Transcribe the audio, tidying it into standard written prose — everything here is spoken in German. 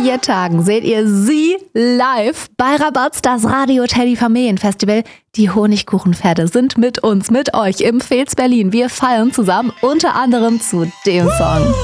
4 Tagen seht ihr sie live bei Rabatz, das Radio Teddy Familienfestival. Die Honigkuchenpferde sind mit uns, mit euch im Fez Berlin. Wir feiern zusammen, unter anderem zu dem Song.